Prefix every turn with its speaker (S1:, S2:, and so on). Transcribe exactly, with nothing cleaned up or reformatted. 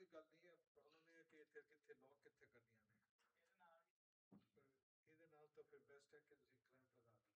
S1: ਦੀ ਗੱਲ ਨਹੀਂ ਹੈ, ਪ੍ਰੋਬਲਮ ਇਹ ਹੈ ਕਿ ਇੱਥੇ ਕਿੱਥੇ ਲੌਕ ਕਿੱਥੇ ਕਰਨੀਆਂ ਨੇ। ਇਹਦੇ ਨਾਲ ਤਾਂ ਫਿਰ ਬੈਸਟ ਹੈ ਕਿ ਤੁਸੀਂ ਕਲੈਂਪ ਲਗਾ ਦਿਓ।